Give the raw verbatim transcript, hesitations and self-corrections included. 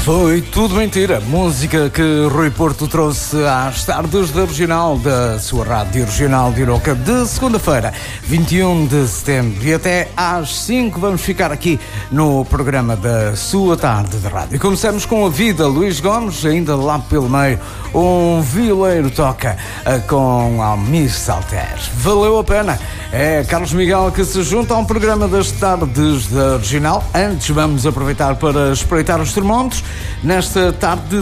Foi tudo mentira. Música que Rui Porto trouxe às tardes da regional, da sua rádio regional de Iroca, de segunda-feira, vinte e um de setembro. E até às cinco vamos ficar aqui no programa da sua tarde de rádio. E começamos com a vida. Luís Gomes, ainda lá pelo meio, um violeiro toca com Almir Salter. Valeu a pena. É Carlos Miguel que se junta a um programa das tardes da regional. Antes vamos aproveitar para espreitar os termómetros nesta tarde